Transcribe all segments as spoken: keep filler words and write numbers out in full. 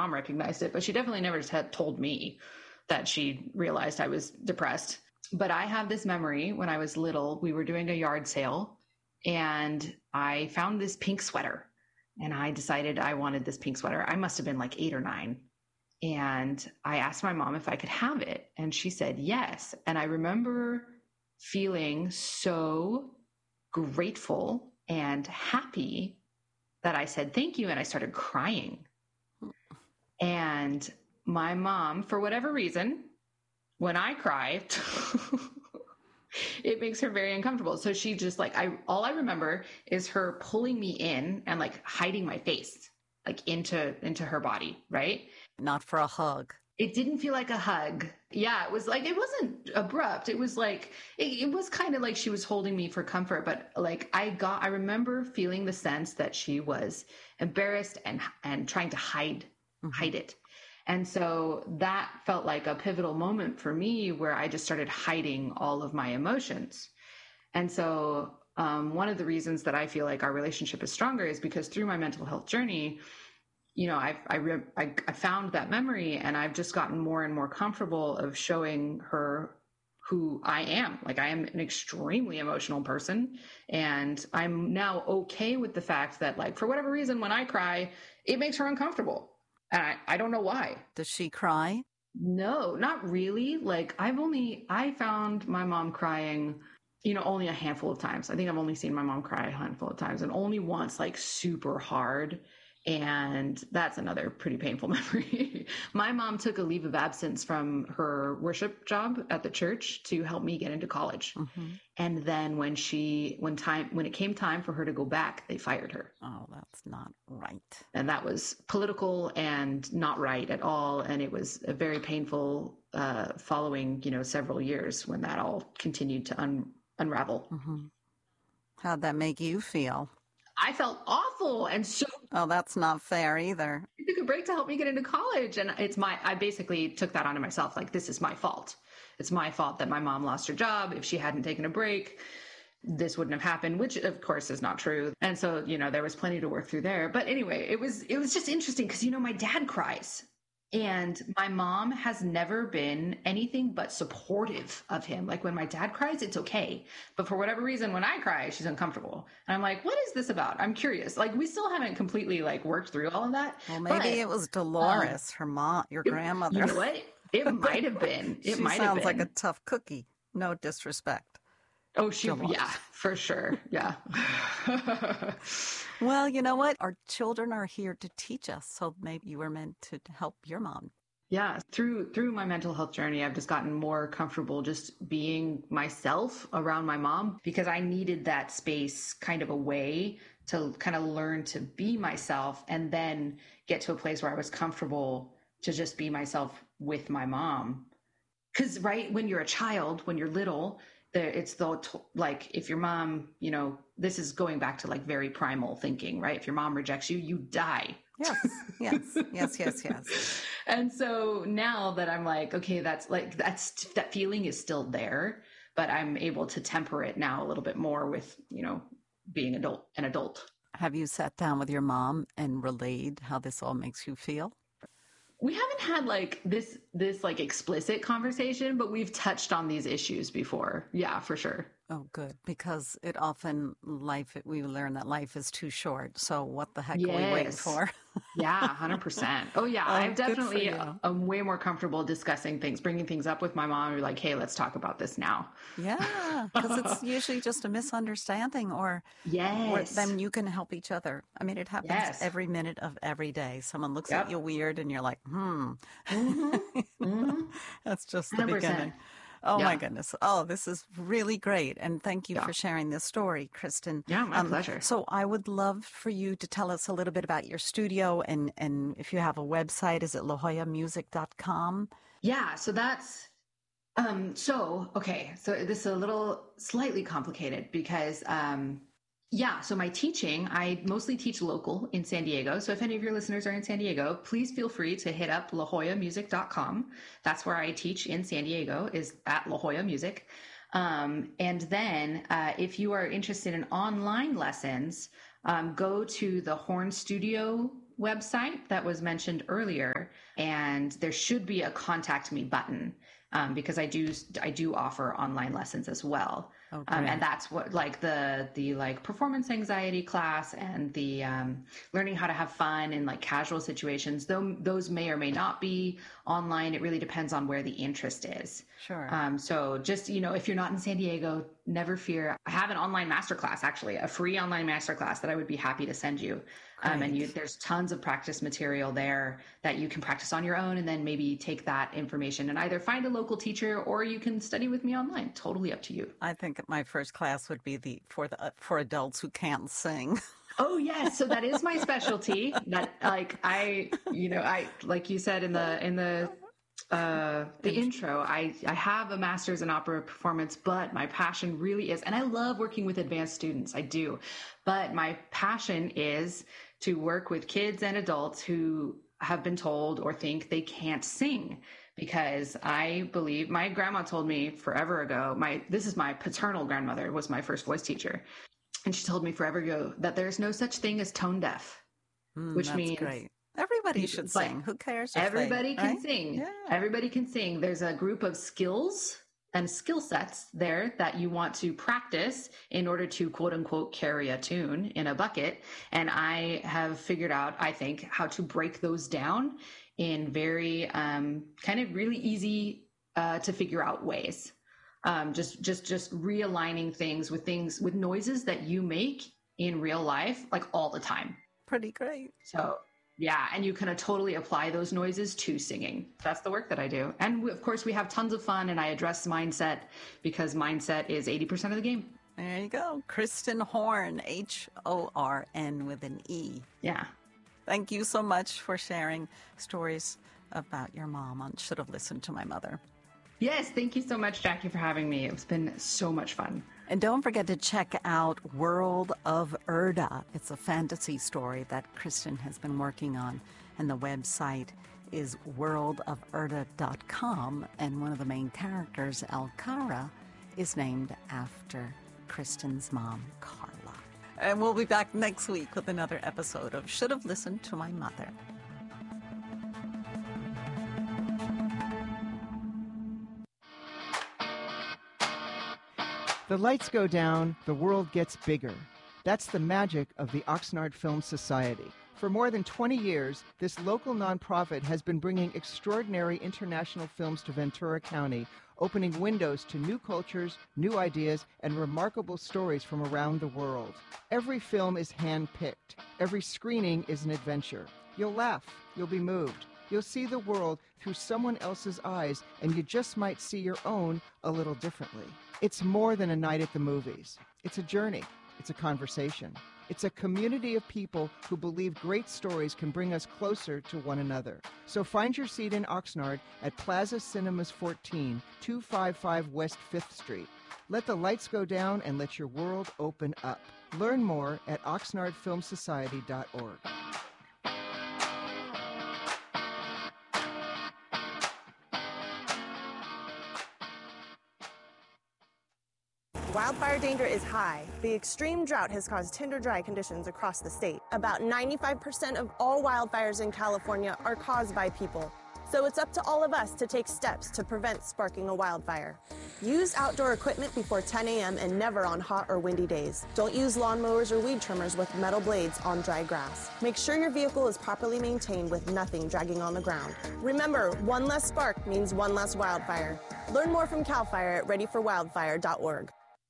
mom recognized it, but she definitely never had told me that she realized I was depressed. But I have this memory when I was little, we were doing a yard sale and I found this pink sweater and I decided I wanted this pink sweater. I must have been like eight or nine. And I asked my mom if I could have it. And she said yes. And I remember feeling so grateful and happy that I said thank you. And I started crying. And my mom, for whatever reason, when I cry, it makes her very uncomfortable. So she just like, I, all I remember is her pulling me in and like hiding my face, like into, into her body. Right. Not for a hug. It didn't feel like a hug. Yeah. It was like, it wasn't abrupt. It was like, it, it was kind of like she was holding me for comfort, but like I got, I remember feeling the sense that she was embarrassed and, and trying to hide, mm-hmm. hide it. And so that felt like a pivotal moment for me where I just started hiding all of my emotions. And so um, one of the reasons that I feel like our relationship is stronger is because through my mental health journey, you know, I've, I, re- I, I found that memory and I've just gotten more and more comfortable of showing her who I am. Like I am an extremely emotional person and I'm now okay with the fact that like, for whatever reason, when I cry, it makes her uncomfortable. And I, I don't know why. Does she cry? No, not really. Like I've only, I found my mom crying, you know, only a handful of times. I think I've only seen my mom cry a handful of times and only once like super hard. And that's another pretty painful memory. My mom took a leave of absence from her worship job at the church to help me get into college. Mm-hmm. And then when she, when time, when it came time for her to go back, they fired her. Oh, that's not right. And that was political and not right at all. And it was a very painful, uh, following, you know, several years when that all continued to un- unravel. Mm-hmm. How'd that make you feel? I felt awful. And so, oh, that's not fair either. I took a break to help me get into college. And it's my, I basically took that onto myself. Like, this is my fault. It's my fault that my mom lost her job. If she hadn't taken a break, this wouldn't have happened, which of course is not true. And so, you know, there was plenty to work through there. But anyway, it was, it was just interesting because, you know, my dad cries. And my mom has never been anything but supportive of him. Like when my dad cries, it's okay. But for whatever reason, when I cry, she's uncomfortable. And I'm like, what is this about? I'm curious. Like we still haven't completely like worked through all of that. Well, maybe but, it was Dolores, um, her mom, your grandmother. You know what? It might have been. It she might sounds have been. like a tough cookie. No disrespect. Oh, she, Dolores. Yeah, for sure. Yeah. Well, you know what? Our children are here to teach us. So maybe you were meant to help your mom. Yeah. Through, through my mental health journey, I've just gotten more comfortable just being myself around my mom because I needed that space kind of a way to kind of learn to be myself and then get to a place where I was comfortable to just be myself with my mom. Cause right. When you're a child, when you're little, it's the, like, if your mom, you know, this is going back to like very primal thinking, right? If your mom rejects you, you die. Yes, yes, yes, yes, yes. And so now that I'm like, okay, that's like, that's, that feeling is still there, but I'm able to temper it now a little bit more with, you know, being adult, an adult. Have you sat down with your mom and relayed how this all makes you feel? We haven't had like this, this like explicit conversation, but we've touched on these issues before. Yeah, for sure. Oh, good. Because it often, life, we learn that life is too short. So what the heck yes. are we waiting for? Yeah, one hundred percent. Oh, yeah. Oh, I'm definitely, I'm way more comfortable discussing things, bringing things up with my mom. We're like, hey, let's talk about this now. Yeah, because it's usually just a misunderstanding or yes. then you can help each other. I mean, it happens yes. every minute of every day. Someone looks yep. at you weird and you're like, hmm. Mm-hmm. Mm-hmm. That's just the one hundred percent. beginning. Oh, yeah. my goodness. Oh, this is really great. And thank you yeah. for sharing this story, Kristen. Yeah, my um, pleasure. So I would love for you to tell us a little bit about your studio and, and if you have a website, is it la jolla music dot com? Yeah, so that's, um, so, okay. So this is a little slightly complicated because, um, yeah, so my teaching, I mostly teach local in San Diego. So if any of your listeners are in San Diego, please feel free to hit up la jolla music dot com. That's where I teach in San Diego, is at La Jolla Music. Um, and then uh, if you are interested in online lessons, um, go to the Horn Studio website that was mentioned earlier, and there should be a contact me button, um, because I do I do offer online lessons as well. Oh, Um, great. and that's what like the the like performance anxiety class and the um, learning how to have fun in like casual situations. Though those may or may not be online, it really depends on where the interest is. Sure. Um, so just, you know, if you're not in San Diego, never fear. I have an online masterclass, actually, a free online masterclass that I would be happy to send you. Um, and you, there's tons of practice material there that you can practice on your own, and then maybe take that information and either find a local teacher or you can study with me online. Totally up to you. I think my first class would be the for the uh, for adults who can't sing. Oh yes, so that is my specialty. That like I, you know, I like you said in the in the uh the intro, I I have a master's in opera performance, but my passion really is, and I love working with advanced students. I do. But my passion is to work with kids and adults who have been told or think they can't sing. Because I believe, my grandma told me forever ago, my this is my paternal grandmother, was my first voice teacher. And she told me forever ago that there's no such thing as tone deaf, Mm, which that's means great. Everybody should like, sing. Who cares? If everybody they, can right? sing. Yeah. Everybody can sing. There's a group of skills and skill sets there that you want to practice in order to quote unquote carry a tune in a bucket. And I have figured out, I think, how to break those down in very um, kind of really easy uh, to figure out ways. Um, just, just, just realigning things with things with noises that you make in real life, like all the time. Pretty great. So yeah, and you can uh, totally apply those noises to singing. That's the work that I do. And we, of course, we have tons of fun, and I address mindset because mindset is eighty percent of the game. There you go. Kristen Horn, H O R N with an E. Yeah. Thank you so much for sharing stories about your mom on Should Have Listened to My Mother. Yes, thank you so much, Jackie, for having me. It's been so much fun. And don't forget to check out World of Erda. It's a fantasy story that Kristen has been working on, and the website is world of erda dot com, and one of the main characters, Alcara, is named after Kristen's mom, Carla. And we'll be back next week with another episode of Should Have Listened to My Mother. The lights go down, the world gets bigger. That's the magic of the Oxnard Film Society. For more than twenty years, this local nonprofit has been bringing extraordinary international films to Ventura County, opening windows to new cultures, new ideas, and remarkable stories from around the world. Every film is hand-picked. Every screening is an adventure. You'll laugh. You'll be moved. You'll see the world through someone else's eyes, and you just might see your own a little differently. It's more than a night at the movies. It's a journey. It's a conversation. It's a community of people who believe great stories can bring us closer to one another. So find your seat in Oxnard at Plaza Cinemas fourteen, two fifty-five West fifth Street. Let the lights go down and let your world open up. Learn more at oxnard film society dot org. Wildfire danger is high. The extreme drought has caused tinder-dry conditions across the state. About ninety-five percent of all wildfires in California are caused by people. So it's up to all of us to take steps to prevent sparking a wildfire. Use outdoor equipment before ten a.m. and never on hot or windy days. Don't use lawnmowers or weed trimmers with metal blades on dry grass. Make sure your vehicle is properly maintained with nothing dragging on the ground. Remember, one less spark means one less wildfire. Learn more from CAL FIRE at ready for wildfire dot org.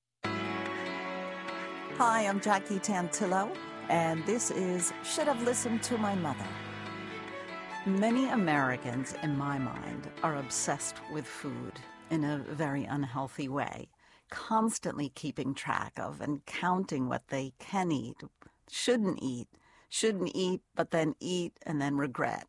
Hi, I'm Jackie Tantillo, and this is Should Have Listened to My Mother. Many Americans, in my mind, are obsessed with food in a very unhealthy way, constantly keeping track of and counting what they can eat, shouldn't eat, shouldn't eat, but then eat and then regret.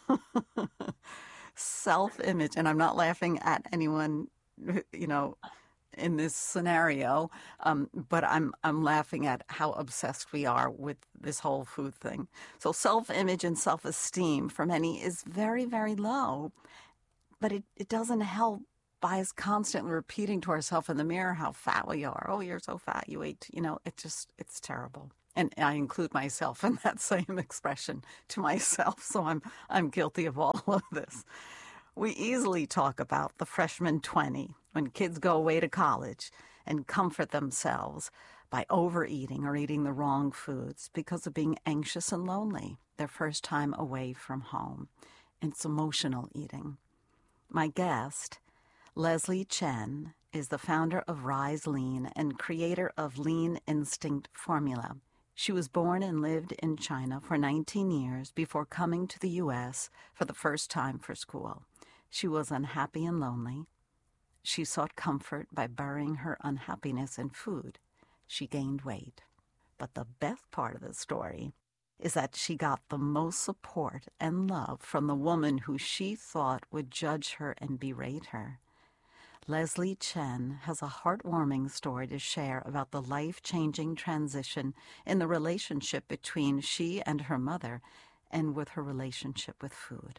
Self-image, and I'm not laughing at anyone, you know, in this scenario, um, but I'm I'm laughing at how obsessed we are with this whole food thing. So self-image and self-esteem for many is very, very low, but it, it doesn't help by us constantly repeating to ourselves in the mirror how fat we are. Oh, you're so fat, you ate, you know, it just, it's terrible. And I include myself in that same expression to myself, so I'm I'm guilty of all of this. We easily talk about the freshman twenty, when kids go away to college and comfort themselves by overeating or eating the wrong foods because of being anxious and lonely, their first time away from home. It's emotional eating. My guest, Leslie Chen, is the founder of Rise Lean and creator of Lean Instinct Formula. She was born and lived in China for nineteen years before coming to the U S for the first time for school. She was unhappy and lonely. She sought comfort by burying her unhappiness in food. She gained weight. But the best part of the story is that she got the most support and love from the woman who she thought would judge her and berate her. Leslie Chen has a heartwarming story to share about the life-changing transition in the relationship between she and her mother and with her relationship with food.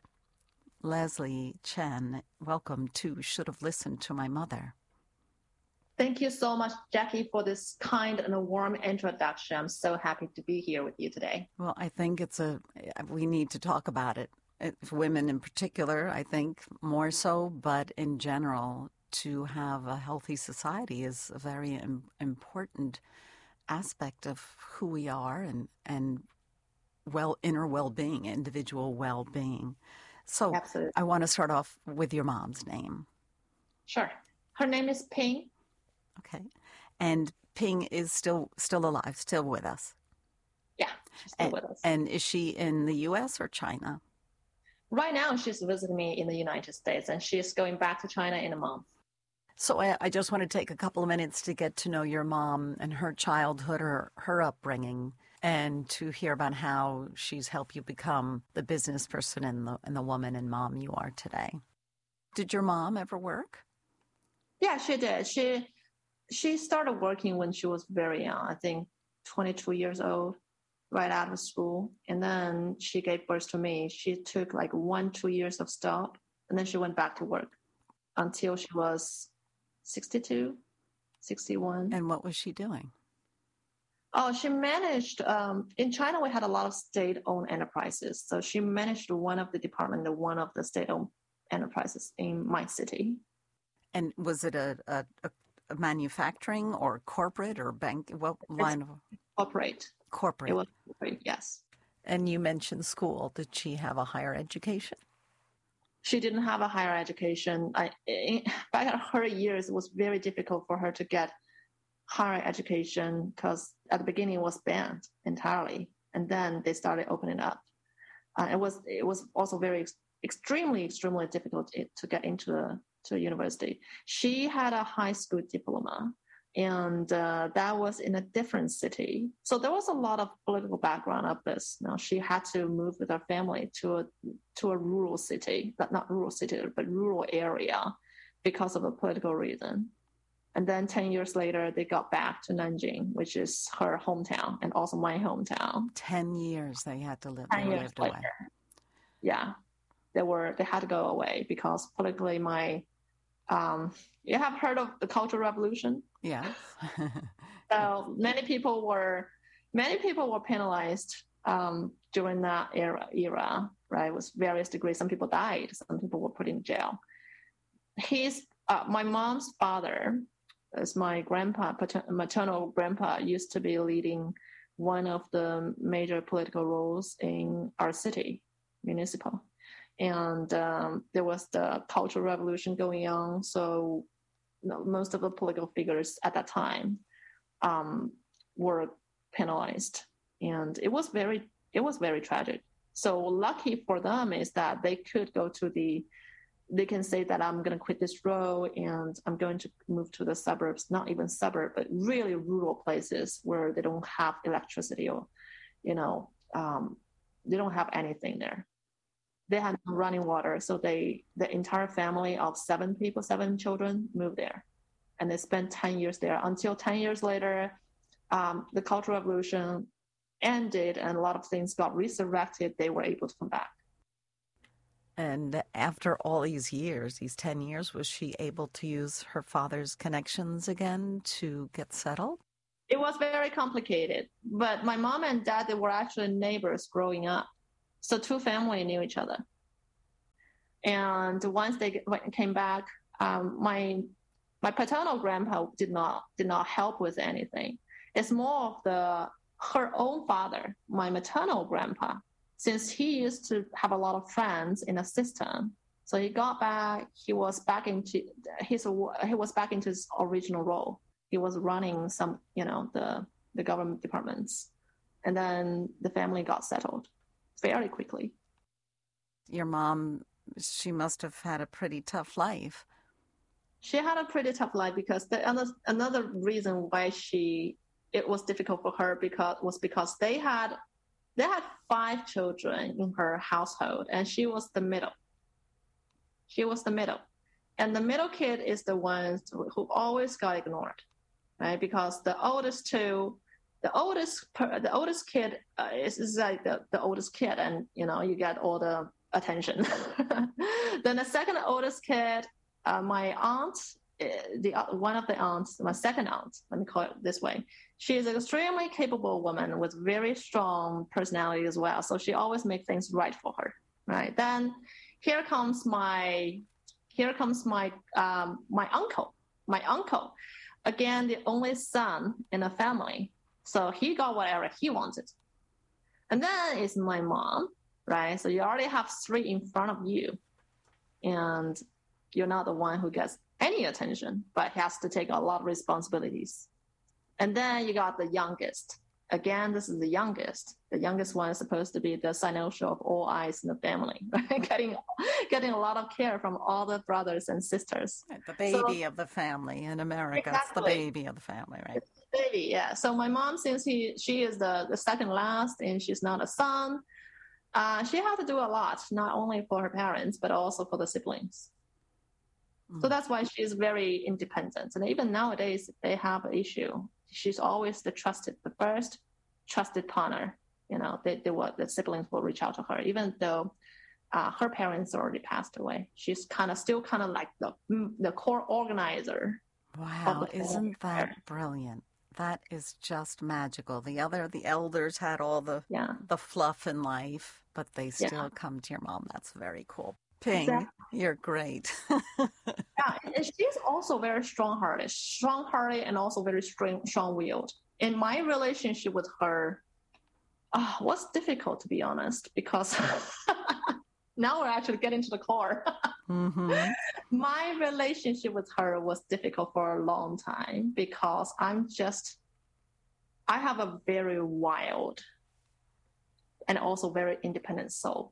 Leslie Chen, welcome to Should Have Listened to My Mother. Thank you so much, Jackie, for this kind and a warm introduction. I'm so happy to be here with you today. Well, I think it's a, we need to talk about it. It's women in particular, I think, more so, but in general, to have a healthy society is a very im- important aspect of who we are and, and well, inner well-being, individual well-being. So Absolutely. I want to start off with your mom's name. Sure. Her name is Ping. Okay. And Ping is still still alive, still with us. Yeah, she's still and, with us. And is she in the U S or China? Right now, she's visiting me in the United States, and she's going back to China in a month. So I, I just want to take a couple of minutes to get to know your mom and her childhood, or her upbringing, and to hear about how she's helped you become the business person and the, and the woman and mom you are today. Did your mom ever work? Yeah, she did. She she started working when she was very young, I think twenty-two years old, right out of school. And then she gave birth to me. She took like one, two years of stop, and then she went back to work until she was sixty-two, sixty-one. And what was she doing? Oh, she managed, um, in China, we had a lot of state-owned enterprises. So she managed one of the department, one of the state-owned enterprises in my city. And was it a, a, a manufacturing or corporate or bank? What line it's of? Corporate. Corporate. It was corporate, yes. And you mentioned school. Did she have a higher education? She didn't have a higher education. I, in, back in her years, it was very difficult for her to get higher education because at the beginning it was banned entirely, and then they started opening up. Uh, it was it was also very ex- extremely extremely difficult to, to get into a to a university. She had a high school diploma, and uh, that was in a different city. So there was a lot of political background of this. Now she had to move with her family to a to a rural city, but not rural city, but rural area, because of a political reason. And then ten years later, they got back to Nanjing, which is her hometown and also my hometown. Ten years they had to live. Ten they years lived later, away. Yeah, they were. They had to go away because politically, my um, you have heard of the Cultural Revolution? Yeah. So many people were many people were penalized um, during that era. Era, right? With various degrees. Some people died. Some people were put in jail. His uh, my mom's father, as my grandpa, maternal grandpa, used to be leading one of the major political roles in our city, municipal. And um, there was the Cultural Revolution going on. So you know, most of the political figures at that time um, were penalized. And it was very, it was very tragic. So lucky for them is that they could go to the they can say that I'm going to quit this role and I'm going to move to the suburbs, not even suburb, but really rural places where they don't have electricity or, you know, um, they don't have anything there. They had no running water. So they, the entire family of seven people, seven children moved there. And they spent ten years there until ten years later, um, the Cultural Revolution ended and a lot of things got resurrected. They were able to come back. And after all these years, these ten years, was she able to use her father's connections again to get settled? It was very complicated. But my mom and dad, they were actually neighbors growing up. So two families knew each other. And once they came back, um, my my paternal grandpa did not did not help with anything. It's more of the her own father, my maternal grandpa, since he used to have a lot of friends in the system. So he got back. He was back into his he was back into his original role. He was running some, you know, the the government departments, and then the family got settled very quickly. Your mom, she must have had a pretty tough life. She had a pretty tough life because the another another reason why she it was difficult for her because was because they had they had five children in her household, and she was the middle. She was the middle, and the middle kid is the one who always got ignored, right? Because the oldest two, the oldest the oldest kid uh, is, is like the, the oldest kid, and you know you get all the attention. Then the second oldest kid, uh, my aunt, the one of the aunts, my second aunt, let me call it this way. She is an extremely capable woman with very strong personality as well. So she always makes things right for her, right? Then here comes my, here comes my um, my uncle, my uncle, again the only son in the family. So he got whatever he wanted. And then it's my mom, right? So you already have three in front of you, and you're not the one who gets any attention, but has to take a lot of responsibilities. And then you got the youngest. Again, this is the youngest. The youngest one is supposed to be the cynosure of all eyes in the family, right? getting getting a lot of care from all the brothers and sisters. The baby so, of the family in America. Exactly. It's the baby of the family, right? It's the baby, yeah. So my mom, since he she is the, the second last and she's not a son, uh, she had to do a lot, not only for her parents, but also for the siblings. Mm. So that's why she's very independent. And even nowadays, if they have an issue, she's always the trusted, the first trusted partner. You know, they, they will, the siblings will reach out to her, even though uh, her parents already passed away. She's kind of still kind of like the the core organizer. Wow, isn't that brilliant? That is just magical. The other, the elders had all the yeah. the fluff in life, but they still yeah. come to your mom. That's very cool. Ping, exactly. You're great. Yeah, and she's also very strong-hearted, strong-hearted, and also very strong, strong-willed. In my relationship with her, uh, was difficult, to be honest, because now we're actually getting to the core. Mm-hmm. My relationship with her was difficult for a long time because I'm just, I have a very wild and also very independent soul.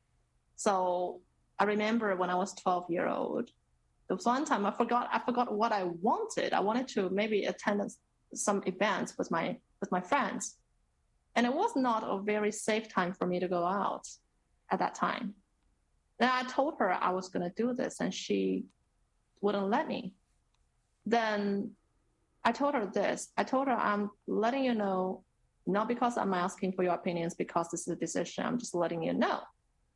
So I remember when I was twelve years old, there was one time I forgot, I forgot what I wanted. I wanted to maybe attend some events with my, with my friends. And it was not a very safe time for me to go out at that time. Then I told her I was going to do this and she wouldn't let me. Then I told her this. I told her, I'm letting you know, not because I'm asking for your opinions, because this is a decision. I'm just letting you know.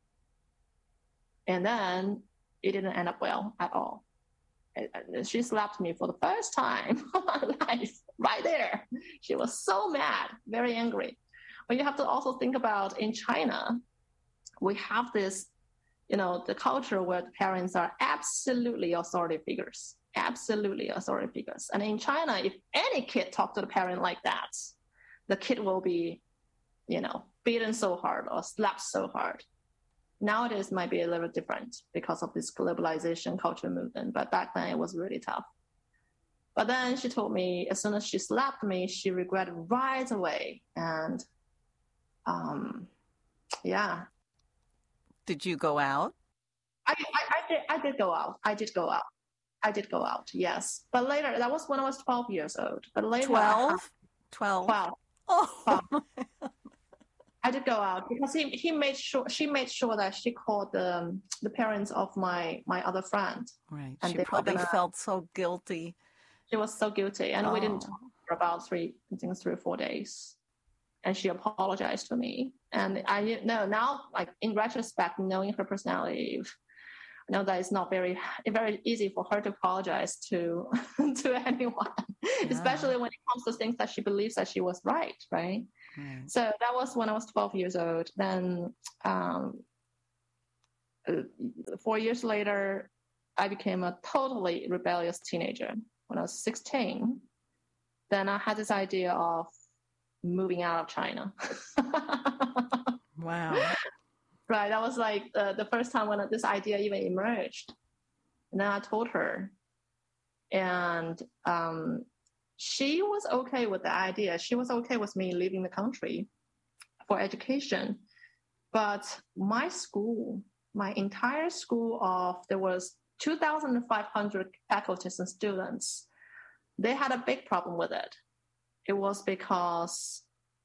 And then it didn't end up well at all. She slapped me for the first time in my life right there. She was so mad, very angry. But you have to also think about in China, we have this, you know, the culture where the parents are absolutely authority figures, absolutely authority figures. And in China, if any kid talk to the parent like that, the kid will be, you know, beaten so hard or slapped so hard. Nowadays might be a little different because of this globalization culture movement, but back then it was really tough. But then she told me as soon as she slapped me, she regretted right away. And um, yeah. Did you go out? I, I, I, did, I did go out. I did go out. I did go out, yes. But later, that was when I was twelve years old. But later, twelve? twelve? twelve. Oh. twelve. I did go out because he, he made sure, she made sure that she called the, the parents of my, my other friend. Right. And she probably gonna, felt so guilty. She was so guilty. And oh. we didn't talk for about three, I think three or four days. And she apologized to me. And I know now, like in retrospect, knowing her personality, I know that it's not very very easy for her to apologize to to anyone, yeah. especially when it comes to things that she believes that she was right, right? right. So that was when I was twelve years old. Then um, four years later, I became a totally rebellious teenager. When I was sixteen, then I had this idea of moving out of China. Wow. Right. That was like uh, the first time when this idea even emerged. And then I told her. And um, she was okay with the idea. She was okay with me leaving the country for education. But my school, my entire school of, there was two thousand five hundred faculties and students. They had a big problem with it. It was because,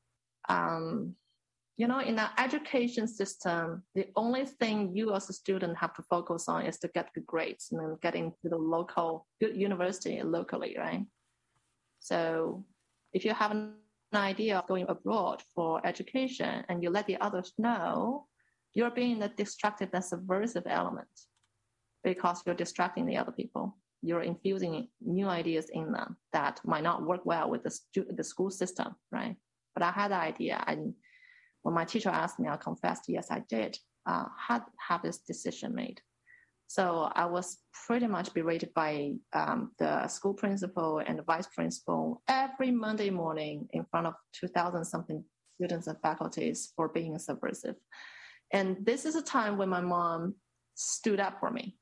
um, you know, in our education system, the only thing you as a student have to focus on is to get good grades and then get into the local good university locally, right? So if you have an idea of going abroad for education and you let the others know, you're being the destructive and subversive element because you're distracting the other people. You're infusing new ideas in them that might not work well with the, stu- the school system, right? But I had the idea. And when my teacher asked me, I confessed, yes, I did uh, had have this decision made. So I was pretty much berated by um, the school principal and the vice principal every Monday morning in front of two thousand something students and faculties for being subversive. And this is a time when my mom stood up for me.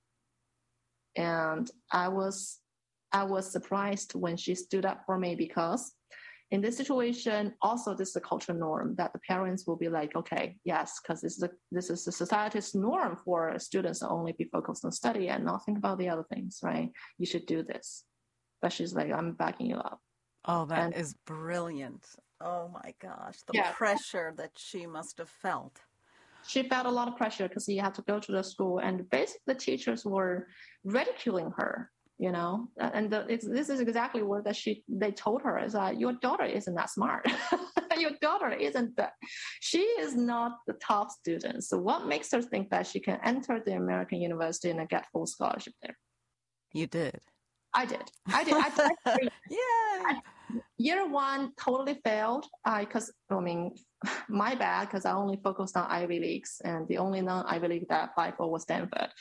And I was, I was surprised when she stood up for me because in this situation, also this is a cultural norm that the parents will be like, okay, yes, because this is a, this is a society's norm for students to only be focused on study and not think about the other things, right? You should do this. But she's like, I'm backing you up. Oh, that and, is brilliant. Oh my gosh, the yeah. pressure that she must have felt. She felt a lot of pressure because you had to go to the school, and basically the teachers were ridiculing her, you know. And the, it's, this is exactly what that she they told her is that your daughter isn't that smart. Your daughter isn't that. She is not the top student. So what makes her think that she can enter the American university and get full scholarship there? You did. I did. I did. I tried. Yay! I, year one totally failed because, I, I mean, my bad because I only focused on Ivy Leagues and the only non-Ivy League that I applied for was Stanford.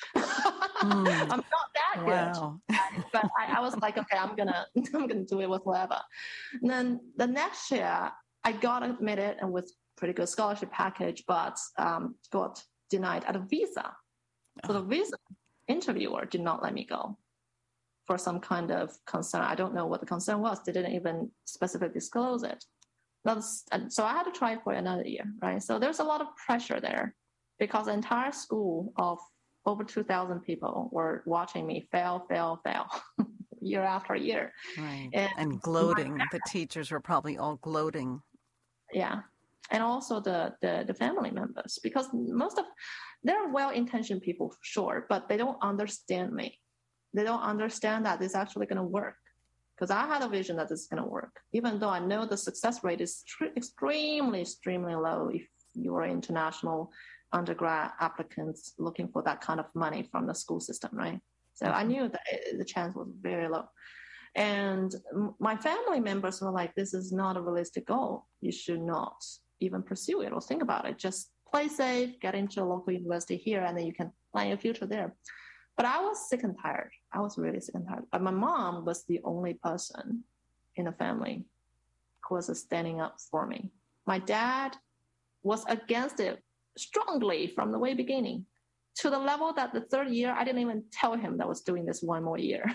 Mm. I'm not that wow. good. But I, I was like, okay, I'm gonna I'm gonna do it with whatever. And then the next year I got admitted and with pretty good scholarship package, but um, got denied at a visa. So the visa interviewer did not let me go for some kind of concern. I don't know what the concern was. They didn't even specifically disclose it. That's, so I had to try for another year, right? So there's a lot of pressure there because the entire school of over two thousand people were watching me fail, fail, fail, year after year. Right, and, and gloating. My, the teachers were probably all gloating. Yeah, and also the, the, the family members, because most of, they're well-intentioned people, for sure, but they don't understand me. They don't understand that it's actually going to work. Because I had a vision that this is going to work, even though I know the success rate is tr- extremely, extremely low if you are international undergrad applicants looking for that kind of money from the school system, right? So mm-hmm. I knew that it, the chance was very low. And m- my family members were like, this is not a realistic goal. You should not even pursue it or think about it. Just play safe, get into a local university here, and then you can plan your future there. But I was sick and tired. I was really sick and tired. But my mom was the only person in the family who was standing up for me. My dad was against it strongly from the way beginning, to the level that the third year, I didn't even tell him that I was doing this one more year.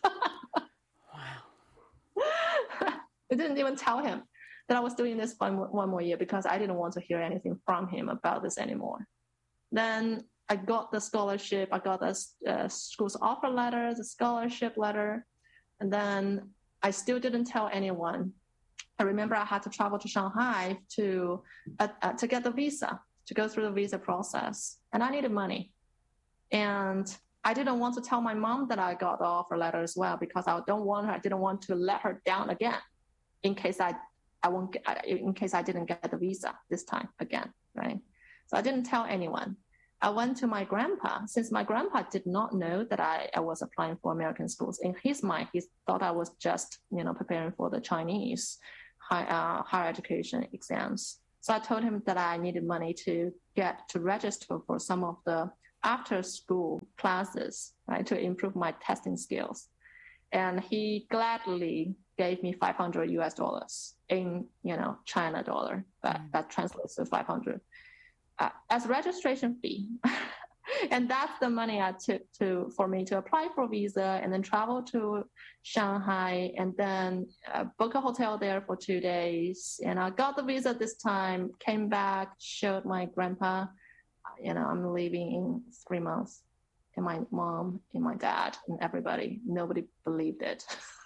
Wow. I didn't even tell him that I was doing this one, one more year because I didn't want to hear anything from him about this anymore. Then I got the scholarship. I got the uh, school's offer letter, the scholarship letter, and then I still didn't tell anyone. I remember I had to travel to Shanghai to uh, uh, to get the visa, to go through the visa process, and I needed money. And I didn't want to tell my mom that I got the offer letter as well because I don't want her. I didn't want to let her down again, in case I I won't get, in case I didn't get the visa this time again, right? So I didn't tell anyone. I went to my grandpa, since my grandpa did not know that I, I was applying for American schools. In his mind, he thought I was just, you know, preparing for the Chinese high, uh, higher education exams. So I told him that I needed money to get to register for some of the after school classes, right, to improve my testing skills. And he gladly gave me five hundred U S dollars in, you know, China dollar, but mm. that translates to five hundred uh, as registration fee. And that's the money I took to for me to apply for visa and then travel to Shanghai and then uh, book a hotel there for two days. And I got the visa this time, came back, showed my grandpa, you know, I'm leaving in three months. And my mom and my dad and everybody, nobody believed it.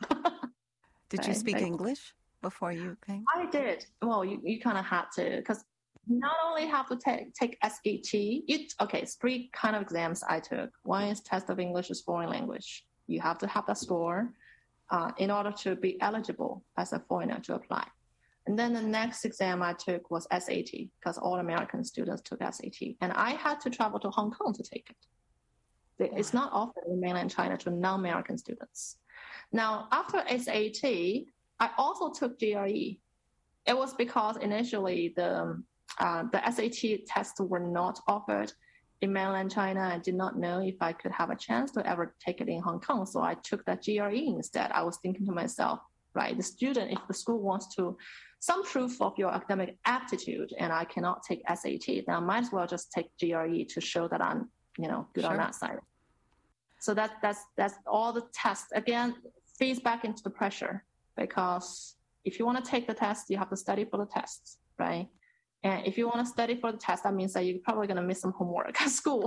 Did right? you speak like, English before you came? I did. Well, you, you kind of had to, because not only have to take take S A T, you, okay, it's three kind of exams I took. One is test of English as foreign language. You have to have that score uh, in order to be eligible as a foreigner to apply. And then the next exam I took was S A T, because all American students took S A T. And I had to travel to Hong Kong to take it. It's not offered in mainland China to non-American students. Now, after S A T, I also took G R E. It was because initially the uh, the S A T tests were not offered in mainland China. I did not know if I could have a chance to ever take it in Hong Kong, so I took that G R E instead. I was thinking to myself, right, the student, if the school wants to some proof of your academic aptitude and I cannot take S A T, then I might as well just take G R E to show that I'm, you know, good sure. on that side. So that, that's that's all the tests. Again, feeds back into the pressure, because if you want to take the test, you have to study for the tests, right? And if you want to study for the test, that means that you're probably going to miss some homework at school.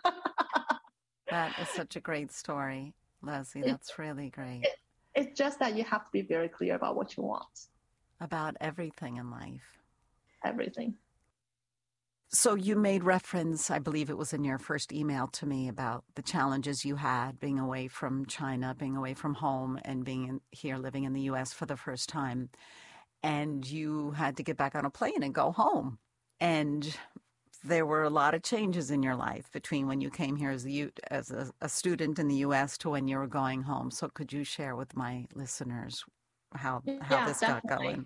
That is such a great story, Leslie. That's it, really great. It, it's just that you have to be very clear about what you want. About everything in life. Everything. So you made reference, I believe it was in your first email to me, about the challenges you had being away from China, being away from home, and being in, here living in the U S for the first time. And you had to get back on a plane and go home. And there were a lot of changes in your life between when you came here as a, as a, a student in the U S to when you were going home. So could you share with my listeners how, how yeah, this definitely. got going?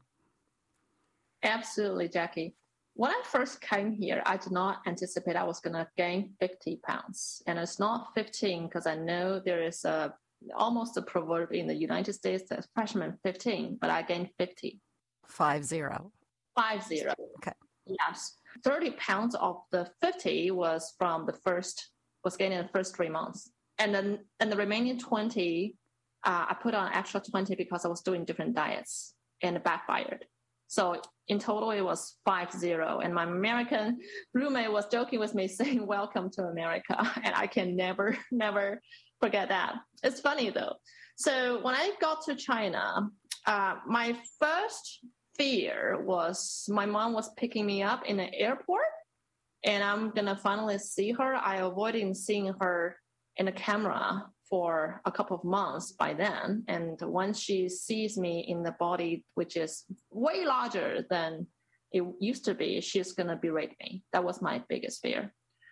Absolutely, Jackie. When I first came here, I did not anticipate I was going to gain fifty pounds. And it's not fifteen because I know there is a almost a proverb in the United States that's freshman fifteen, but I gained fifty. Five zero. Five zero. Okay. Yes. thirty pounds of the fifty was from the first, was gained in the first three months. And then, and the remaining twenty, uh, I put on extra twenty because I was doing different diets and it backfired. So in total, it was five zero. And my American roommate was joking with me saying, welcome to America. And I can never, never forget that. It's funny though. So when I got to China, uh, my first fear was my mom was picking me up in the airport and I'm going to finally see her. I avoided seeing her in the camera for a couple of months by then. And once she sees me in the body, which is way larger than it used to be, she's going to berate me. That was my biggest fear.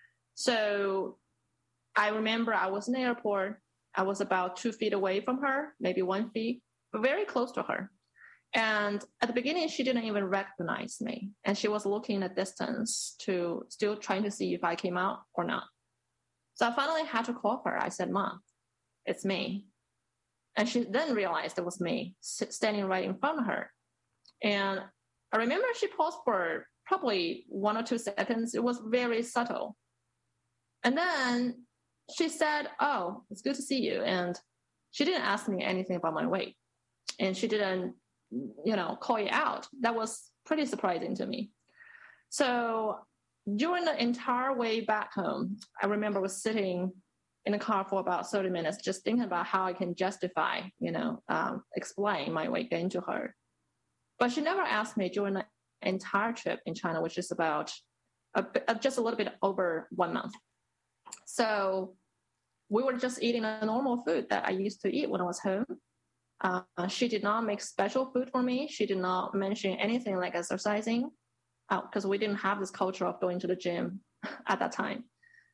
So I remember I was in the airport. I was about two feet away from her, maybe one feet, but very close to her. And at the beginning, she didn't even recognize me. And she was looking at distance to still trying to see if I came out or not. So I finally had to call her. I said, Mom, it's me. And she then realized it was me standing right in front of her. And I remember she paused for probably one or two seconds. It was very subtle. And then she said, oh, it's good to see you. And she didn't ask me anything about my weight. And she didn't, you know, call it out. That was pretty surprising to me. So during the entire way back home, I remember I was sitting in the car for about thirty minutes, just thinking about how I can justify, you know, um, explain my weight gain to her. But she never asked me during the entire trip in China, which is about a bit, just a little bit over one month. So we were just eating a normal food that I used to eat when I was home. Uh, she did not make special food for me. She did not mention anything like exercising because uh, we didn't have this culture of going to the gym at that time.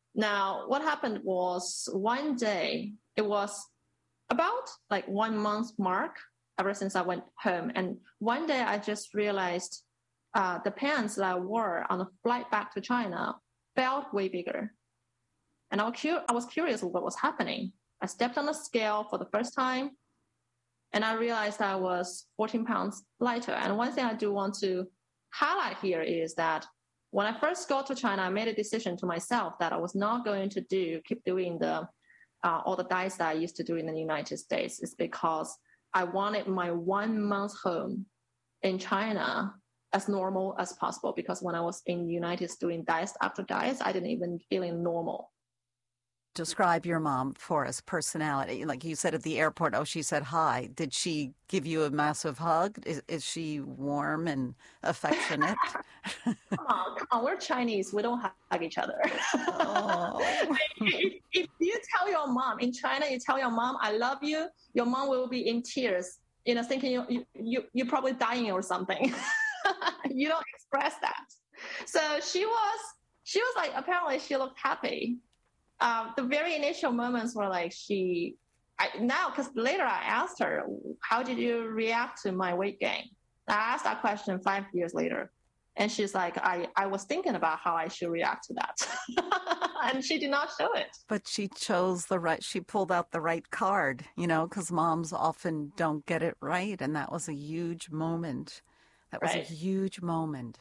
Now, what happened was one day, it was about like one month mark ever since I went home. And one day I just realized uh, the pants that I wore on the flight back to China felt way bigger. And I was, cu- I was curious what was happening. I stepped on the scale for the first time, and I realized I was fourteen pounds lighter. And one thing I do want to highlight here is that when I first got to China, I made a decision to myself that I was not going to do, keep doing the uh, all the diets that I used to do in the United States. It's because I wanted my one month home in China as normal as possible. Because when I was in the United States doing diets after diets, I didn't even feeling normal. Describe your mom for us, personality. Like you said at the airport, oh, she said hi. Did she give you a massive hug? Is, is she warm and affectionate? Come on, come on. We're Chinese. We don't hug each other. Oh. if, if you tell your mom in China, you tell your mom, I love you, your mom will be in tears, you know, thinking you, you, you, you're probably dying or something. You don't express that. So she was, she was like, apparently she looked happy. Um, the very initial moments were like she, I, now, because later I asked her, how did you react to my weight gain? I asked that question five years later. And she's like, I, I was thinking about how I should react to that. And she did not show it. But she chose the right, she pulled out the right card, you know, because moms often don't get it right. And that was a huge moment. That was right. a huge moment.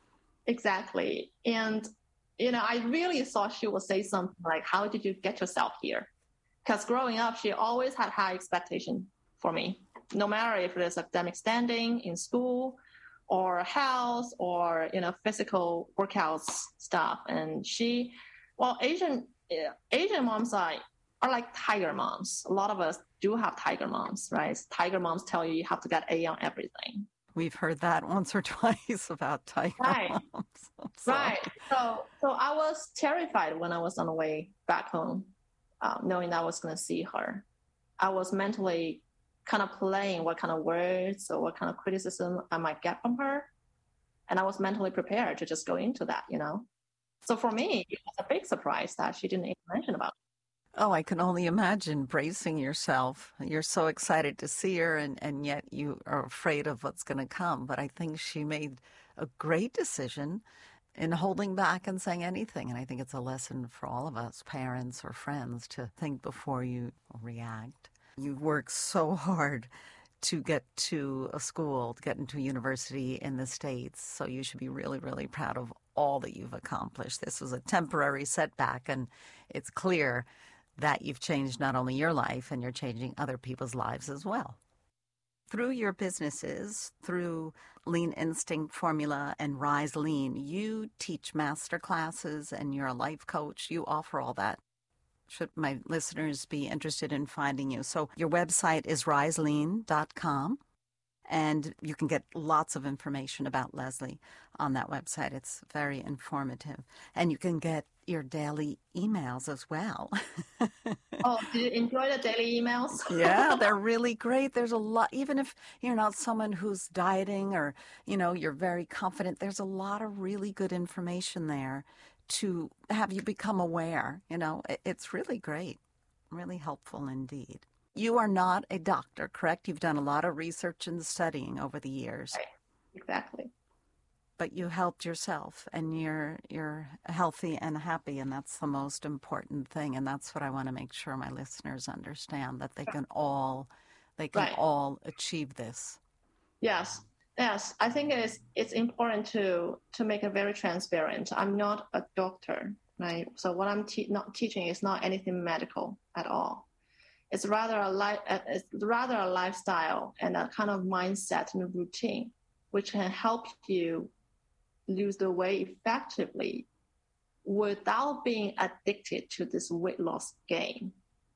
Exactly. And you know, I really thought she would say something like, how did you get yourself here? Because growing up, she always had high expectation for me, no matter if it is academic standing in school or health or, you know, physical workouts stuff. And she, well, Asian, Asian moms are, are like tiger moms. A lot of us do have tiger moms, right? Tiger moms tell you you have to get A on everything. We've heard that once or twice about tiger right. moms. Right. So, so I was terrified when I was on the way back home, um, knowing that I was going to see her. I was mentally kind of playing what kind of words or what kind of criticism I might get from her. And I was mentally prepared to just go into that, you know. So for me, it was a big surprise that she didn't even mention about it. Oh, I can only imagine bracing yourself. You're so excited to see her, and, and yet you are afraid of what's going to come. But I think she made a great decision in holding back and saying anything. And I think it's a lesson for all of us, parents or friends, to think before you react. You work so hard to get to a school, to get into a university in the States. So you should be really, really proud of all that you've accomplished. This was a temporary setback, and it's clear that you've changed not only your life, and you're changing other people's lives as well. Through your businesses, through Lean Instinct Formula and Rise Lean, you teach master classes and you're a life coach. You offer all that. Should my listeners be interested in finding you? So your website is rise lean dot com, and you can get lots of information about Leslie on that website. It's very informative. And you can get your daily emails as well. Oh, did you enjoy the daily emails? Yeah, they're really great. There's a lot, even if you're not someone who's dieting or, you know, you're very confident, there's a lot of really good information there to have you become aware. You know, it's really great, really helpful indeed. You are not a doctor, correct? You've done a lot of research and studying over the years. Right. Exactly. But you helped yourself, and you're you're healthy and happy, and that's the most important thing. And that's what I want to make sure my listeners understand, that they can all they can right. all achieve this. Yes. Yes. I think it's it's important to to make it very transparent. I'm not a doctor, right? So what I'm te- not teaching is not anything medical at all. It's rather a li- it's rather a lifestyle and a kind of mindset and a routine, which can help you lose the weight effectively without being addicted to this weight loss game.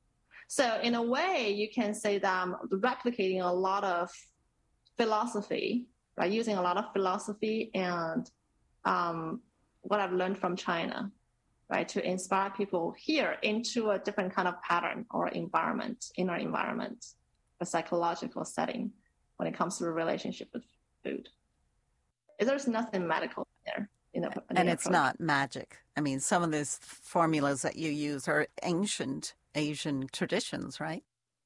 So in a way, you can say that I'm replicating a lot of philosophy, right? Using a lot of philosophy and um, what I've learned from China, right? To inspire people here into a different kind of pattern or environment, inner environment, a psychological setting when it comes to a relationship with food. There's nothing medical there. in the, in and the it's approach. not magic. I mean, some of these formulas that you use are ancient Asian traditions, right?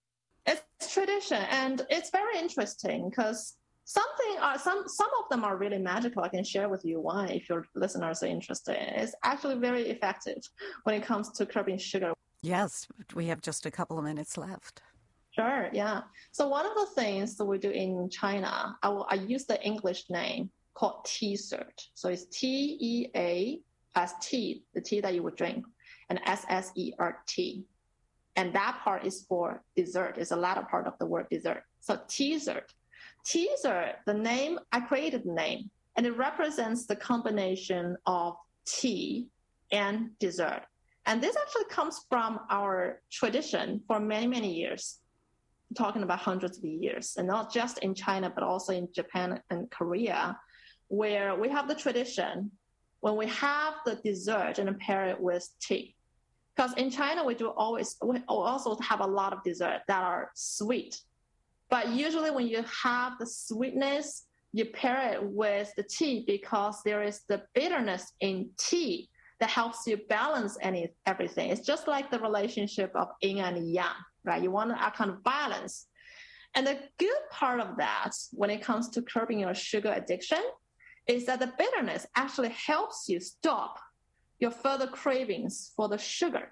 It's tradition, and it's very interesting because something are some some of them are really magical. I can share with you why if your listeners are interested. It's actually very effective when it comes to curbing sugar. Yes, we have just a couple of minutes left. Sure, yeah. So one of the things that we do in China, I will I use the English name called tea sert. So it's T E A as tea, the tea that you would drink, and S S E R T. And that part is for dessert. It's the latter part of the word dessert. So teasert. Teasert, the name, I created the name, and it represents the combination of tea and dessert. And this actually comes from our tradition for many, many years, talking about hundreds of years, and not just in China, but also in Japan and Korea, where we have the tradition when we have the dessert and pair it with tea. Because in China, we do always, we also have a lot of dessert that are sweet. But usually when you have the sweetness, you pair it with the tea because there is the bitterness in tea that helps you balance any everything. It's just like the relationship of yin and yang, right? You want a kind of balance. And the good part of that when it comes to curbing your sugar addiction is that the bitterness actually helps you stop your further cravings for the sugar.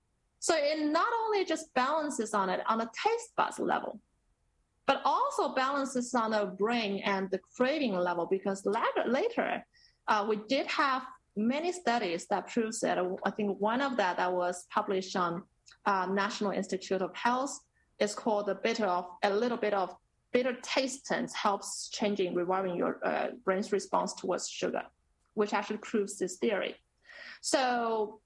So it not only just balances on it on a taste buds level, but also balances on the brain and the craving level, because later, later uh, we did have many studies that proves that. I think one of that that was published on uh, National Institute of Health is called the bitter of a little bit of bitter tastings helps changing, rewiring your uh, brain's response towards sugar, which actually proves this theory. So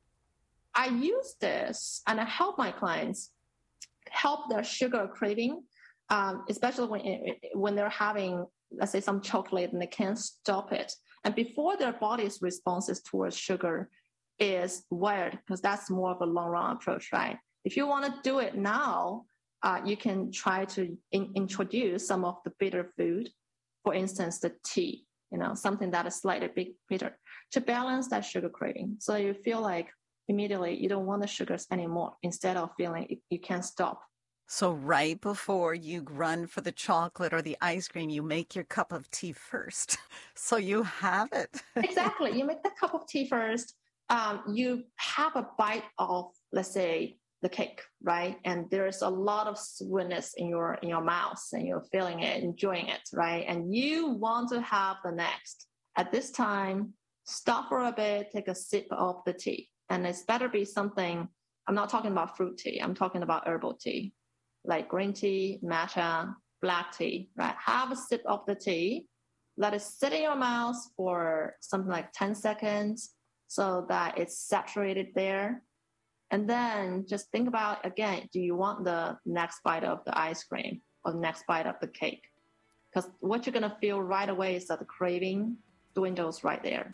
I use this and I help my clients help their sugar craving, um, especially when, when they're having, let's say, some chocolate and they can't stop it. And before their body's responses towards sugar is wired, because that's more of a long run approach, right? If you want to do it now, uh, you can try to in- introduce some of the bitter food, for instance, the tea, you know, something that is slightly bitter, to balance that sugar craving. So you feel like immediately you don't want the sugars anymore, instead of feeling you can't stop. So right before you run for the chocolate or the ice cream, you make your cup of tea first. So you have it. Exactly. You make the cup of tea first. Um, you have a bite of, let's say, the cake, right? And there's a lot of sweetness in your in your mouth, and you're feeling it, enjoying it, right? And you want to have the next. At this time, stop for a bit, take a sip of the tea. And it's better be something, I'm not talking about fruit tea, I'm talking about herbal tea, like green tea, matcha, black tea, right? Have a sip of the tea, let it sit in your mouth for something like ten seconds so that it's saturated there. And then just think about, again, do you want the next bite of the ice cream or the next bite of the cake? Because what you're going to feel right away is that the craving dwindles right there.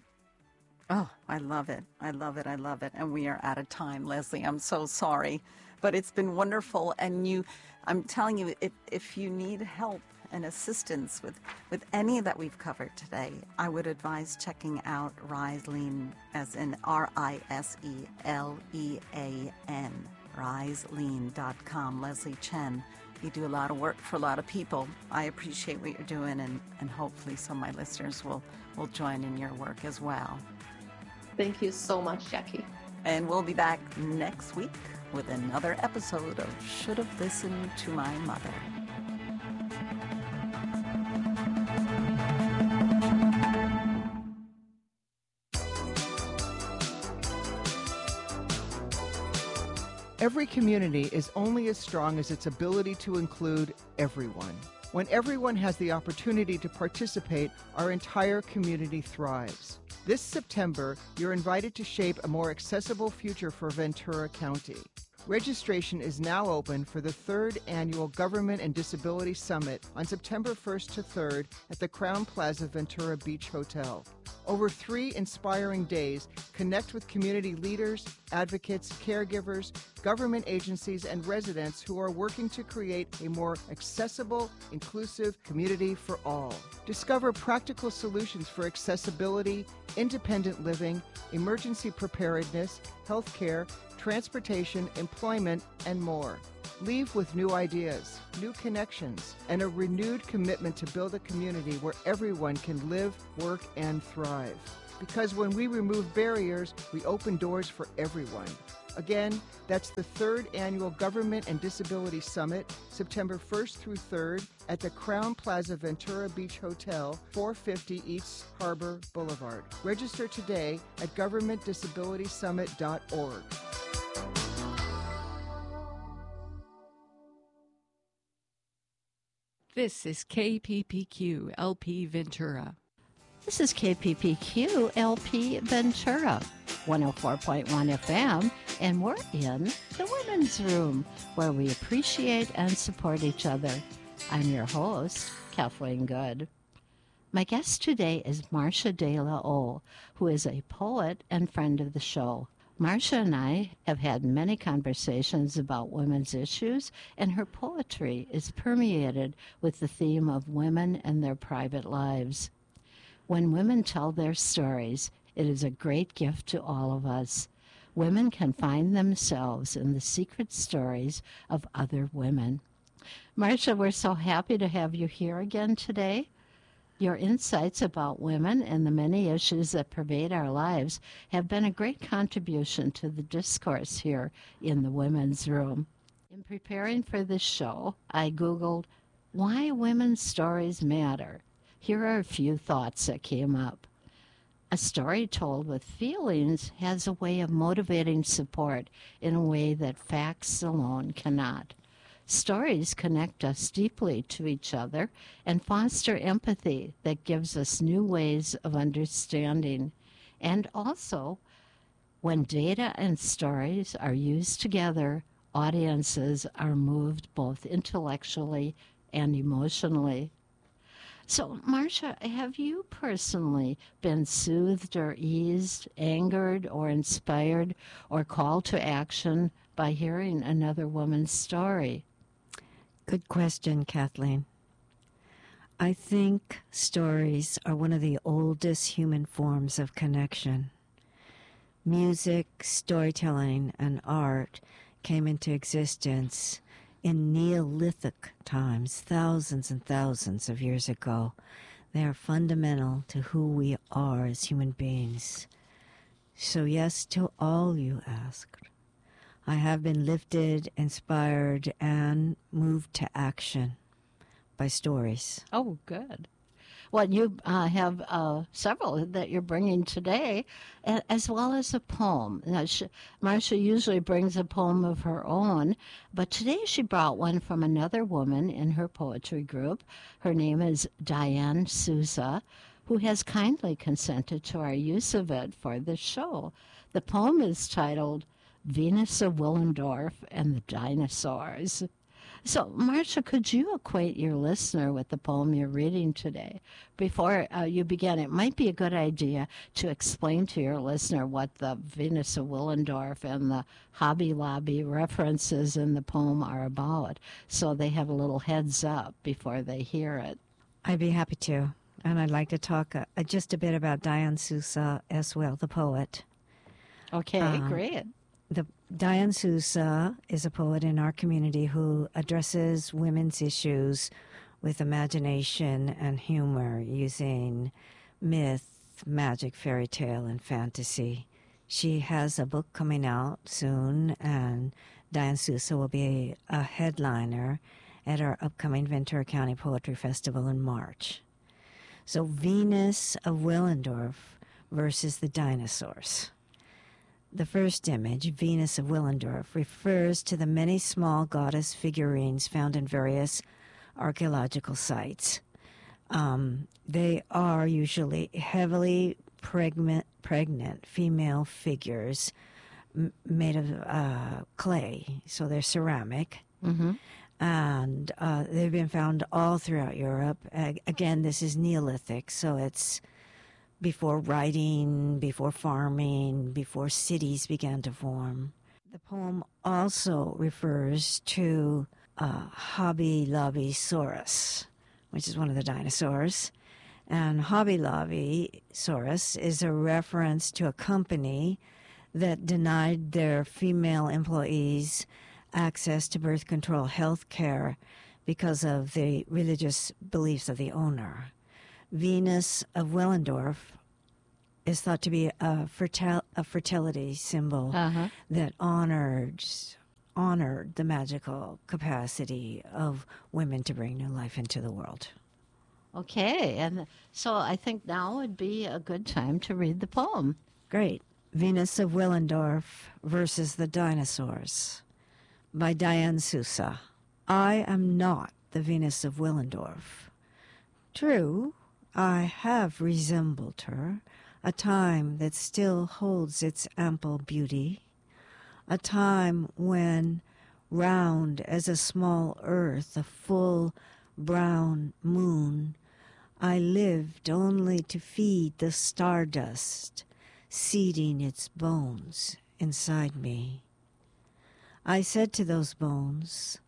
Oh, I love it. I love it. I love it. And we are out of time, Leslie. I'm so sorry, but it's been wonderful. And you, I'm telling you, if, if you need help and assistance with, with any that we've covered today, I would advise checking out Rise Lean, as in R I S E L E A N, rise lean dot com. Leslie Chen, you do a lot of work for a lot of people. I appreciate what you're doing, and, and hopefully some of my listeners will, will join in your work as well. Thank you so much, Jackie. And we'll be back next week with another episode of Should Have Listened to My Mother. Every community is only as strong as its ability to include everyone. When everyone has the opportunity to participate, our entire community thrives. This September, you're invited to shape a more accessible future for Ventura County. Registration is now open for the third annual Government and Disability Summit on September first to third at the Crowne Plaza Ventura Beach Hotel. Over three inspiring days, connect with community leaders, advocates, caregivers, government agencies, and residents who are working to create a more accessible, inclusive community for all. Discover practical solutions for accessibility, independent living, emergency preparedness, healthcare, transportation, employment, and more. Leave with new ideas, new connections, and a renewed commitment to build a community where everyone can live, work, and thrive. Because when we remove barriers, we open doors for everyone. Again, that's the third annual Government and Disability Summit, September first through third at the Crowne Plaza Ventura Beach Hotel, four fifty East Harbor Boulevard. Register today at government disability summit dot org. This is K P P Q L P Ventura. This is K P P Q L P Ventura, one oh four point one F M, and we're in the Women's Room, where we appreciate and support each other. I'm your host, Kathleen Good. My guest today is Marcia De La O, who is a poet and friend of the show. Marcia and I have had many conversations about women's issues, and her poetry is permeated with the theme of women and their private lives. When women tell their stories, it is a great gift to all of us. Women can find themselves in the secret stories of other women. Marcia, we're so happy to have you here again today. Your insights about women and the many issues that pervade our lives have been a great contribution to the discourse here in the Women's Room. In preparing for this show, I Googled, why women's stories matter. Here are a few thoughts that came up. A story told with feelings has a way of motivating support in a way that facts alone cannot. Stories connect us deeply to each other and foster empathy that gives us new ways of understanding. And also, when data and stories are used together, audiences are moved both intellectually and emotionally. So, Marcia, have you personally been soothed or eased, angered or inspired or called to action by hearing another woman's story? Good question, Kathleen. I think stories are one of the oldest human forms of connection. Music, storytelling, and art came into existence in Neolithic times, thousands and thousands of years ago. They are fundamental to who we are as human beings. So yes to all you asked. I have been lifted, inspired, and moved to action by stories. Oh, good. Well, you uh, have uh, several that you're bringing today, as well as a poem. Now, she, Marcia usually brings a poem of her own, but today she brought one from another woman in her poetry group. Her name is Diane Souza, who has kindly consented to our use of it for this show. The poem is titled Venus of Willendorf and the Dinosaurs. So, Marcia, could you acquaint your listener with the poem you're reading today? Before uh, you begin, it might be a good idea to explain to your listener what the Venus of Willendorf and the Hobby Lobby references in the poem are about, so they have a little heads up before they hear it. I'd be happy to, and I'd like to talk uh, just a bit about Diane Souza as well, the poet. Okay, um, great. The Diane Souza is a poet in our community who addresses women's issues with imagination and humor using myth, magic, fairy tale, and fantasy. She has a book coming out soon, and Diane Souza will be a headliner at our upcoming Ventura County Poetry Festival in March. So Venus of Willendorf versus the dinosaurs. The first image, Venus of Willendorf, refers to the many small goddess figurines found in various archaeological sites. Um, they are usually heavily pregnant, pregnant female figures m- made of uh, clay, so they're ceramic. Mm-hmm. And uh, they've been found all throughout Europe. Uh, again, this is Neolithic, so it's before writing, before farming, before cities began to form. The poem also refers to uh, Hobby Lobby Saurus, which is one of the dinosaurs. And Hobby Lobby Saurus is a reference to a company that denied their female employees access to birth control health care because of the religious beliefs of the owner. Venus of Willendorf is thought to be a, fertil- a fertility symbol Uh-huh. that honored, honored the magical capacity of women to bring new life into the world. Okay, and so I think now would be a good time to read the poem. Great. Venus of Willendorf versus the Dinosaurs by Diane Sousa. I am not the Venus of Willendorf. True, I have resembled her, a time that still holds its ample beauty, a time when, round as a small earth, a full brown moon, I lived only to feed the stardust, seeding its bones inside me. I said to those bones,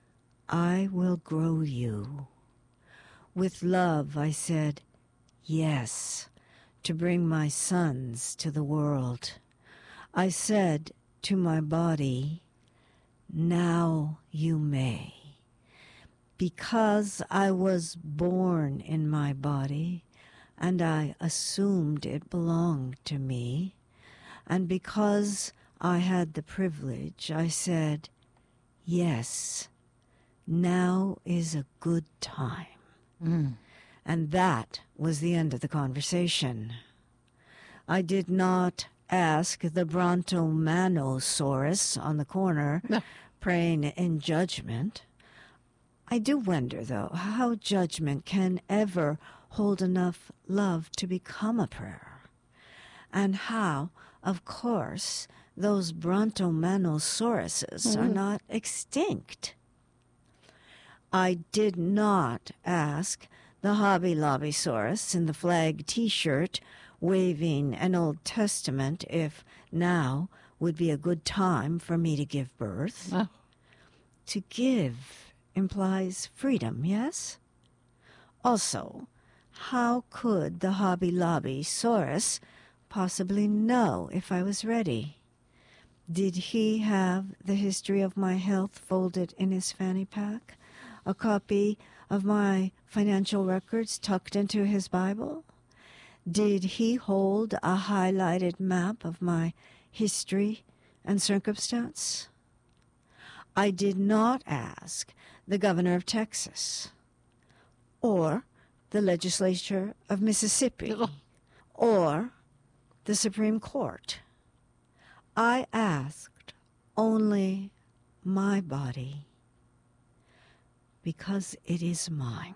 I will grow you. With love, I said, yes, to bring my sons to the world. I said to my body, now you may. Because I was born in my body, and I assumed it belonged to me, and because I had the privilege, I said, yes, now is a good time. Mm. And that was the end of the conversation. I did not ask the Brontomanosaurus on the corner, No. praying in judgment. I do wonder, though, how judgment can ever hold enough love to become a prayer. And how, of course, those Brontomanosauruses are not extinct. I did not ask the Hobby Lobby Saurus in the flag T-shirt waving an Old Testament if now would be a good time for me to give birth. Oh. To give implies freedom, yes? Also, how could the Hobby Lobby Saurus possibly know if I was ready? Did he have the history of my health folded in his fanny pack? A copy of my financial records tucked into his Bible? Did he hold a highlighted map of my history and circumstance? I did not ask the governor of Texas, or the legislature of Mississippi, or the Supreme Court. I asked only my body, because it is mine.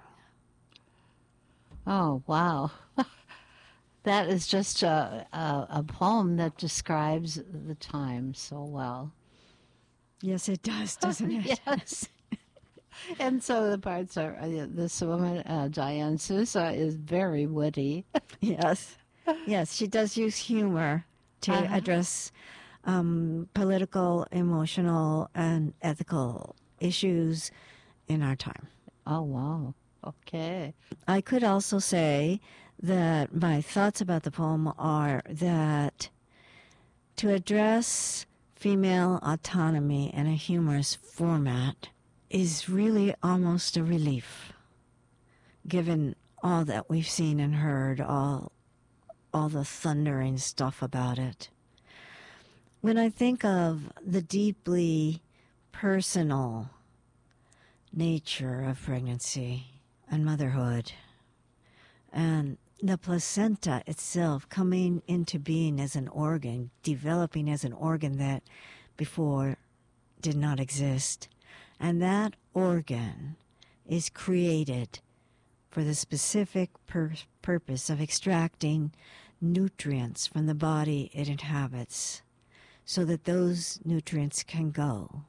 Oh, wow. That is just a, a, a poem that describes the time so well. Yes, it does, doesn't it? Yes. And so the parts are, uh, this woman, uh, Diane Sousa, is very witty. Yes. Yes, she does use humor to Uh-huh. address um, political, emotional, and ethical issues in our time. Oh, wow. Okay. I could also say that my thoughts about the poem are that to address female autonomy in a humorous format is really almost a relief, given all that we've seen and heard, all all the thundering stuff about it. When I think of the deeply personal nature of pregnancy and motherhood, and the placenta itself coming into being as an organ, developing as an organ that before did not exist, and that organ is created for the specific pur- purpose of extracting nutrients from the body it inhabits, so that those nutrients can go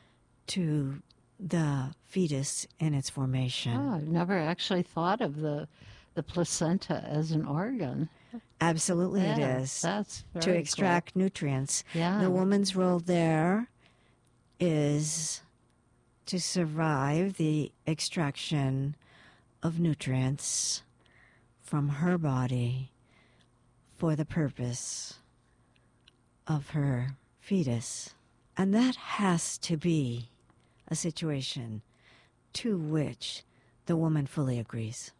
to the fetus in its formation. Oh, I've never actually thought of the the placenta as an organ. Absolutely, Yeah, it is. That's very to extract cool. nutrients. Yeah. The woman's role there is to survive the extraction of nutrients from her body for the purpose of her fetus. And that has to be a situation to which the woman fully agrees.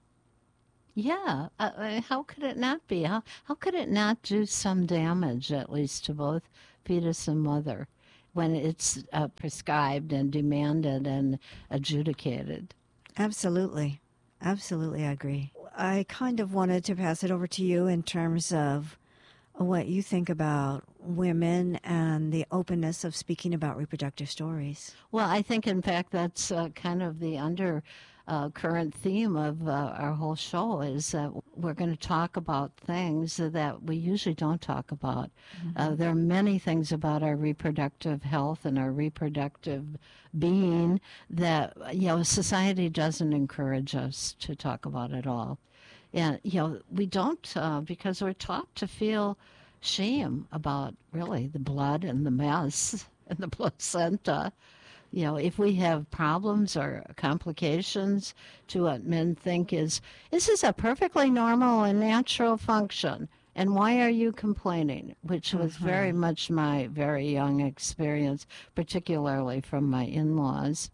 Yeah, uh, how could it not be? How how could it not do some damage, at least to both fetus and mother, when it's uh, prescribed and demanded and adjudicated? Absolutely. Absolutely, I agree. I kind of wanted to pass it over to you in terms of what you think about women and the openness of speaking about reproductive stories. Well, I think, in fact, that's uh, kind of the under uh, current theme of uh, our whole show is that we're going to talk about things that we usually don't talk about. Mm-hmm. Uh, there are many things about our reproductive health and our reproductive being that, you know, society doesn't encourage us to talk about at all. And, you know, we don't uh, because we're taught to feel shame about really the blood and the mess and the placenta. You know, if we have problems or complications to what men think is, this is a perfectly normal and natural function, and why are you complaining? Which was mm-hmm. very much my very young experience, particularly from my in-laws.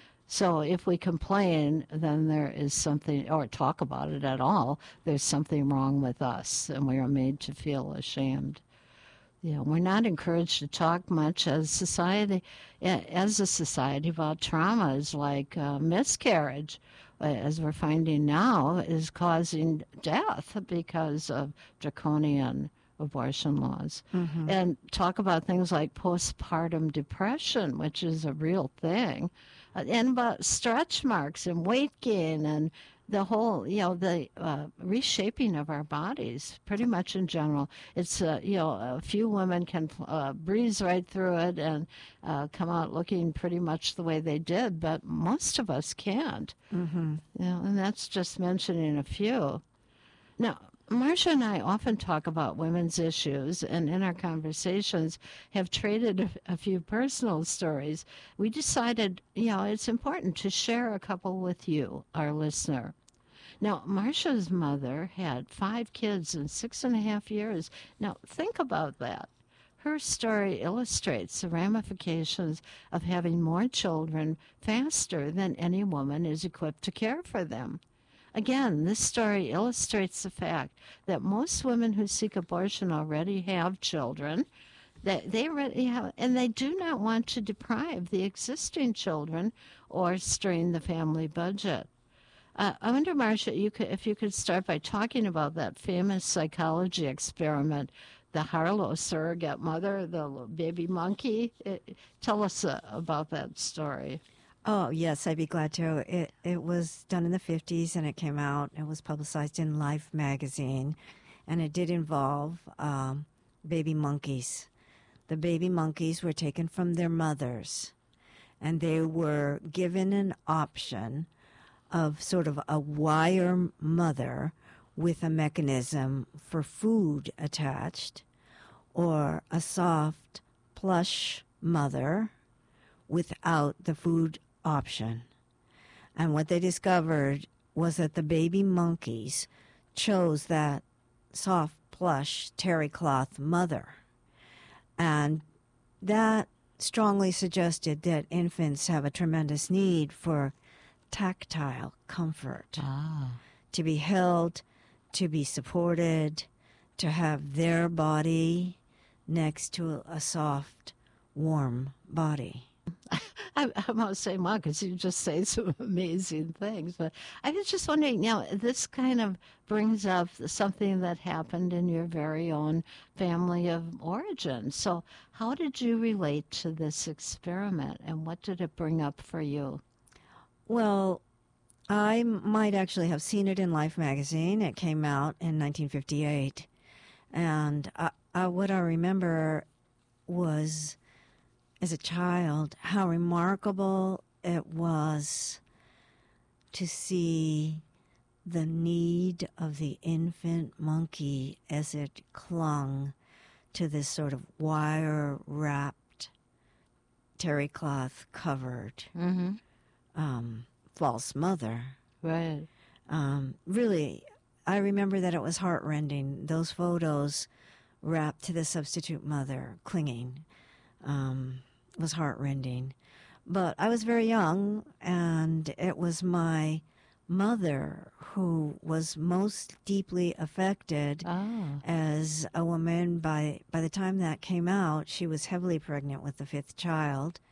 So if we complain, then there is something, or talk about it at all, there's something wrong with us, and we are made to feel ashamed. You know, we're not encouraged to talk much as society, as a society, about traumas like uh, miscarriage, as we're finding now, is causing death because of draconian abortion laws. Mm-hmm. And talk about things like postpartum depression, which is a real thing. And about stretch marks and weight gain and the whole, you know, the uh, reshaping of our bodies, pretty much in general. It's, uh, you know, a few women can uh, breeze right through it and uh, come out looking pretty much the way they did, but most of us can't. Mm-hmm. You know, and that's just mentioning a few. Now, Marcia and I often talk about women's issues, and in our conversations have traded a, a few personal stories. We decided, you know, it's important to share a couple with you, our listener. Now, Marcia's mother had five kids in six and a half years. Now, think about that. Her story illustrates the ramifications of having more children faster than any woman is equipped to care for them. Again, this story illustrates the fact that most women who seek abortion already have children, that they already have, and they do not want to deprive the existing children or strain the family budget. Uh, I wonder, Marcia, you could, if you could start by talking about that famous psychology experiment, the Harlow surrogate mother, the baby monkey. It, tell us uh, about that story. Oh, yes, I'd be glad to. It it was done in the fifties, and it came out. It was publicized in Life magazine, and it did involve um, baby monkeys. The baby monkeys were taken from their mothers, and they were given an option of sort of a wire mother with a mechanism for food attached, or a soft plush mother without the food option. And what they discovered was that the baby monkeys chose that soft plush terry cloth mother. And that strongly suggested that infants have a tremendous need for tactile comfort, ah. to be held, to be supported, to have their body next to a soft, warm body. I, I must say, Mark, because you just say some amazing things. But I was just wondering, now, this kind of brings up something that happened in your very own family of origin. So how did you relate to this experiment, and what did it bring up for you? Well, I might actually have seen it in Life magazine. It came out in nineteen fifty-eight. And I, I, what I remember was, as a child, how remarkable it was to see the need of the infant monkey as it clung to this sort of wire-wrapped, terry cloth covered Mm-hmm. um, false mother. Right. Um, really, I remember that it was heartrending. Those photos wrapped to the substitute mother clinging um, was heartrending. But I was very young, and it was my mother who was most deeply affected Oh. as a woman. By by the time that came out, she was heavily pregnant with the fifth child,